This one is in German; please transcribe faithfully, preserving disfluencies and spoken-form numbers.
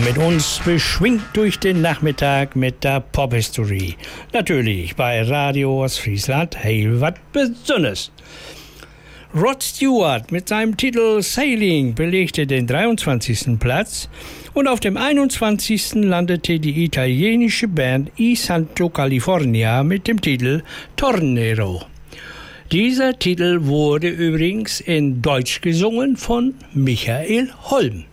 mit uns beschwingt durch den Nachmittag mit der Pop-History. Natürlich bei Radio Ostfriesland, hey, was Besonderes. Rod Stewart mit seinem Titel Sailing belegte den dreiundzwanzigsten Platz und auf dem einundzwanzigsten landete die italienische Band I Santo California mit dem Titel Tornero. Dieser Titel wurde übrigens in Deutsch gesungen von Michael Holm.